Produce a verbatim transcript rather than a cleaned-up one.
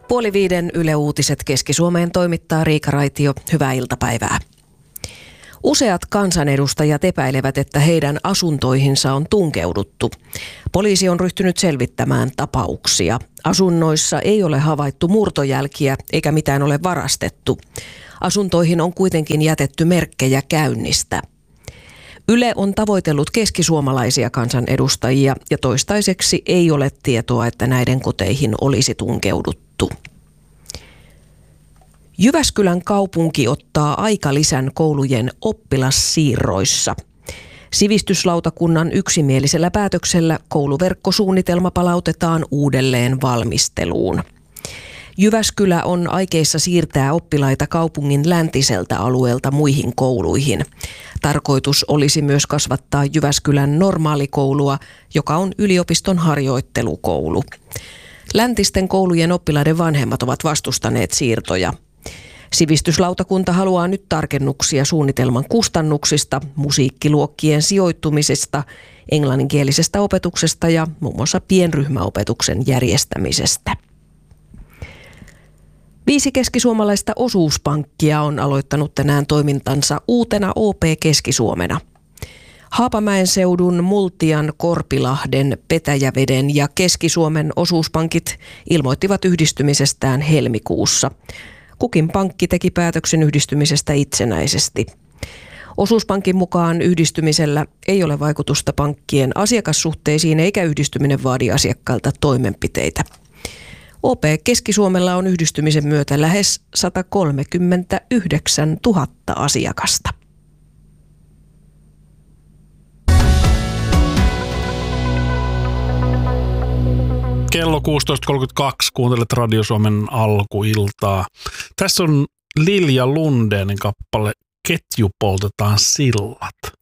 Puoli viiden Yle Uutiset Keski-Suomeen toimittaa Riika Raitio. Hyvää iltapäivää. Useat kansanedustajat epäilevät, että heidän asuntoihinsa on tunkeuduttu. Poliisi on ryhtynyt selvittämään tapauksia. Asunnoissa ei ole havaittu murtojälkiä eikä mitään ole varastettu. Asuntoihin on kuitenkin jätetty merkkejä käynnistä. Yle on tavoitellut keskisuomalaisia kansanedustajia ja toistaiseksi ei ole tietoa, että näiden koteihin olisi tunkeuduttu. Jyväskylän kaupunki ottaa aikalisän koulujen oppilassiirroissa. Sivistyslautakunnan yksimielisellä päätöksellä kouluverkkosuunnitelma palautetaan uudelleen valmisteluun. Jyväskylä on aikeissa siirtää oppilaita kaupungin läntiseltä alueelta muihin kouluihin. Tarkoitus olisi myös kasvattaa Jyväskylän normaalikoulua, joka on yliopiston harjoittelukoulu. Läntisten koulujen oppilaiden vanhemmat ovat vastustaneet siirtoja. Sivistyslautakunta haluaa nyt tarkennuksia suunnitelman kustannuksista, musiikkiluokkien sijoittumisesta, englanninkielisestä opetuksesta ja muun muassa pienryhmäopetuksen järjestämisestä. Viisi keskisuomalaista osuuspankkia on aloittanut tänään toimintansa uutena O P Keski-Suomena. Haapamäen seudun, Multian, Korpilahden, Petäjäveden ja Keski-Suomen osuuspankit ilmoittivat yhdistymisestään helmikuussa. Kukin pankki teki päätöksen yhdistymisestä itsenäisesti. Osuuspankin mukaan yhdistymisellä ei ole vaikutusta pankkien asiakassuhteisiin eikä yhdistyminen vaadi asiakkailta toimenpiteitä. O P Keski-Suomella on yhdistymisen myötä lähes sata kolmekymmentäyhdeksäntuhatta asiakasta. Kello kuusitoista kolmekymmentäkaksi, kuuntelet Radio Suomen alkuiltaa. Tässä on Lilja Lundénin kappale Ketju poltetaan sillat.